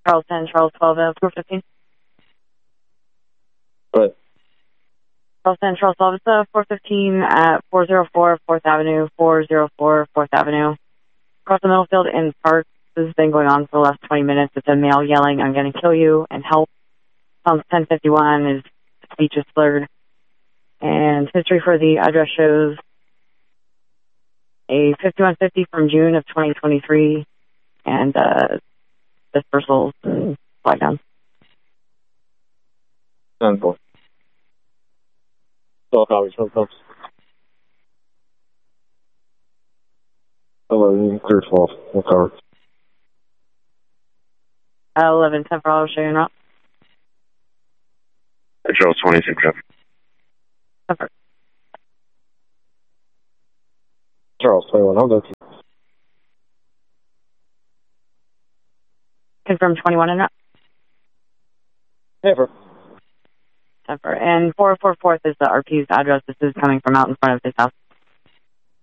Charles 10, Charles 12, 415. What? Charles 10, Charles 12, it's 415 at 404 4th Avenue, 404 4th Avenue. Across the middle field in Park. This has been going on for the last 20 minutes. It's a male yelling, "I'm going to kill you," and help. Pump 1051, his speech is slurred. And history for the address shows a 5150 from June of 2023, and dispersals flag down. 10-4. All copies, no copies. 11, clear 12, no cover. 11, 10 for all, show you route. Charles 26, traffic. Charles 21, hold on. Confirm 21 and route. Never. And 404 4th is the RP's address. This is coming from out in front of his house.